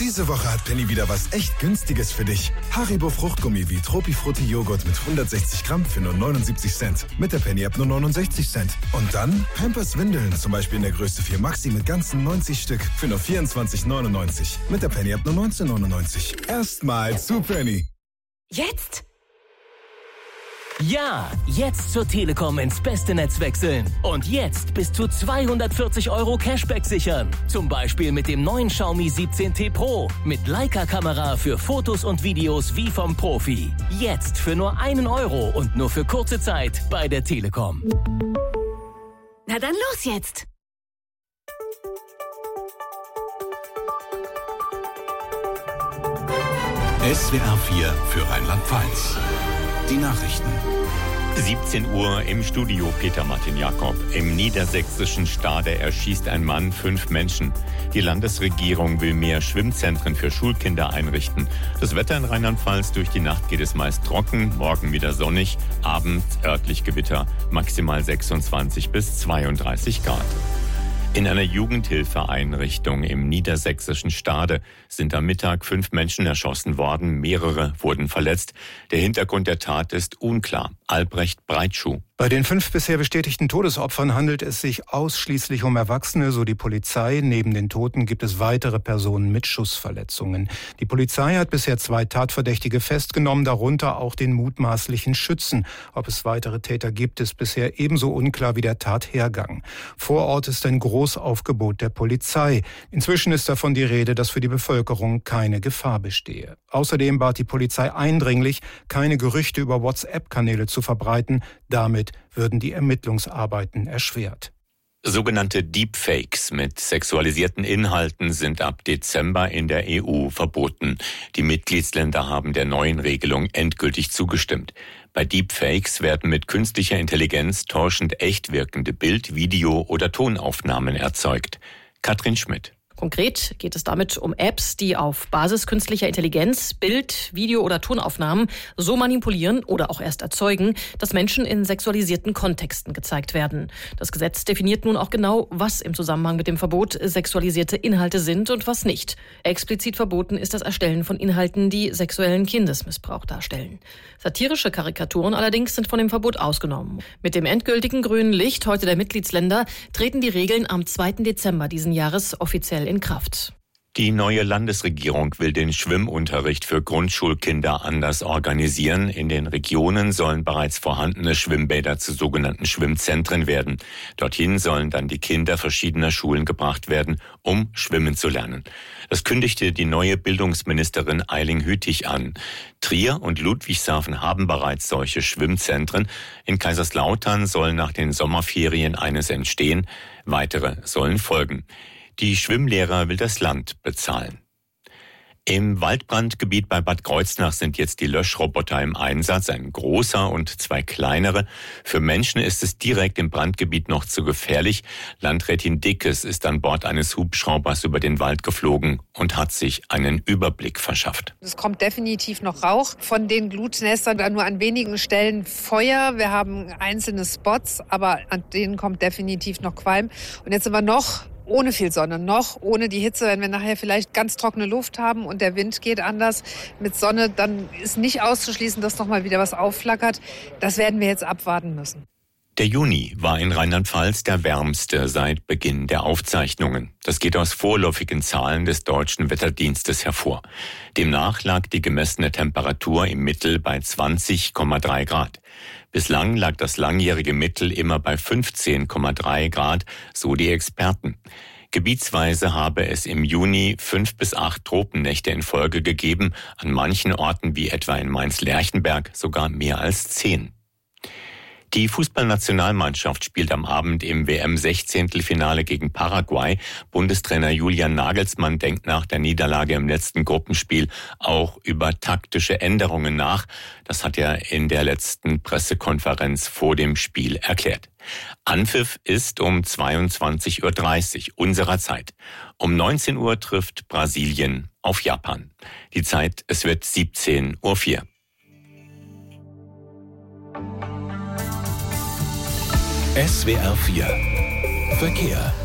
Diese Woche hat Penny wieder was echt Günstiges für dich. Haribo Fruchtgummi wie Tropifrutti Joghurt mit 160 Gramm für nur 79 Cent. Mit der Penny-App nur 69 Cent. Und dann Pampers Windeln, zum Beispiel in der Größe 4 Maxi mit ganzen 90 Stück für nur 24,99. Mit der Penny-App nur 19,99. Erstmal zu Penny. Jetzt? Ja, jetzt zur Telekom ins beste Netz wechseln. Und jetzt bis zu 240 € Cashback sichern. Zum Beispiel mit dem neuen Xiaomi 17T Pro. Mit Leica-Kamera für Fotos und Videos wie vom Profi. Jetzt für nur 1 € und nur für kurze Zeit bei der Telekom. Na dann los jetzt! SWR 4 für Rheinland-Pfalz. Die Nachrichten. 17 Uhr im Studio Peter Martin Jakob. Im niedersächsischen Stade erschießt ein Mann 5 Menschen. Die Landesregierung will mehr Schwimmzentren für Schulkinder einrichten. Das Wetter in Rheinland-Pfalz: durch die Nacht geht es meist trocken, morgen wieder sonnig, abends örtlich Gewitter, maximal 26 bis 32 Grad. In einer Jugendhilfeeinrichtung im niedersächsischen Stade sind am Mittag 5 Menschen erschossen worden, mehrere wurden verletzt. Der Hintergrund der Tat ist unklar. Albrecht Breitschuh. Bei den 5 bisher bestätigten Todesopfern handelt es sich ausschließlich um Erwachsene, so die Polizei. Neben den Toten gibt es weitere Personen mit Schussverletzungen. Die Polizei hat bisher 2 Tatverdächtige festgenommen, darunter auch den mutmaßlichen Schützen. Ob es weitere Täter gibt, ist bisher ebenso unklar wie der Tathergang. Vor Ort ist ein Großaufgebot der Polizei. Inzwischen ist davon die Rede, dass für die Bevölkerung keine Gefahr bestehe. Außerdem bat die Polizei eindringlich, keine Gerüchte über WhatsApp-Kanäle zu verbreiten. Damit würden die Ermittlungsarbeiten erschwert. Sogenannte Deepfakes mit sexualisierten Inhalten sind ab Dezember in der EU verboten. Die Mitgliedsländer haben der neuen Regelung endgültig zugestimmt. Bei Deepfakes werden mit künstlicher Intelligenz täuschend echt wirkende Bild-, Video- oder Tonaufnahmen erzeugt. Katrin Schmidt. Konkret geht es damit um Apps, die auf Basis künstlicher Intelligenz Bild-, Video- oder Tonaufnahmen so manipulieren oder auch erst erzeugen, dass Menschen in sexualisierten Kontexten gezeigt werden. Das Gesetz definiert nun auch genau, was im Zusammenhang mit dem Verbot sexualisierte Inhalte sind und was nicht. Explizit verboten ist das Erstellen von Inhalten, die sexuellen Kindesmissbrauch darstellen. Satirische Karikaturen allerdings sind von dem Verbot ausgenommen. Mit dem endgültigen grünen Licht heute der Mitgliedsländer treten die Regeln am 2. Dezember diesen Jahres offiziell in Kraft. Die neue Landesregierung will den Schwimmunterricht für Grundschulkinder anders organisieren. In den Regionen sollen bereits vorhandene Schwimmbäder zu sogenannten Schwimmzentren werden. Dorthin sollen dann die Kinder verschiedener Schulen gebracht werden, um schwimmen zu lernen. Das kündigte die neue Bildungsministerin Eiling Hütig an. Trier und Ludwigshafen haben bereits solche Schwimmzentren. In Kaiserslautern soll nach den Sommerferien eines entstehen. Weitere sollen folgen. Die Schwimmlehrer will das Land bezahlen. Im Waldbrandgebiet bei Bad Kreuznach sind jetzt die Löschroboter im Einsatz, ein großer und 2 kleinere. Für Menschen ist es direkt im Brandgebiet noch zu gefährlich. Landrätin Dickes ist an Bord eines Hubschraubers über den Wald geflogen und hat sich einen Überblick verschafft. Es kommt definitiv noch Rauch von den Glutnestern, nur an wenigen Stellen Feuer. Wir haben einzelne Spots, aber an denen kommt definitiv noch Qualm. Und jetzt sind wir noch ohne viel Sonne, noch ohne die Hitze. Wenn wir nachher vielleicht ganz trockene Luft haben und der Wind geht anders mit Sonne, dann ist nicht auszuschließen, dass noch mal wieder was aufflackert. Das werden wir jetzt abwarten müssen. Der Juni war in Rheinland-Pfalz der wärmste seit Beginn der Aufzeichnungen. Das geht aus vorläufigen Zahlen des Deutschen Wetterdienstes hervor. Demnach lag die gemessene Temperatur im Mittel bei 20,3 Grad. Bislang lag das langjährige Mittel immer bei 15,3 Grad, so die Experten. Gebietsweise habe es im Juni 5 bis 8 Tropennächte in Folge gegeben, an manchen Orten wie etwa in Mainz-Lerchenberg sogar mehr als 10. Die Fußballnationalmannschaft spielt am Abend im WM-16-Finale gegen Paraguay. Bundestrainer Julian Nagelsmann denkt nach der Niederlage im letzten Gruppenspiel auch über taktische Änderungen nach. Das hat er in der letzten Pressekonferenz vor dem Spiel erklärt. Anpfiff ist um 22:30 Uhr unserer Zeit. Um 19 Uhr trifft Brasilien auf Japan. Die Zeit, es wird 17:04 Uhr. SWR 4 Verkehr.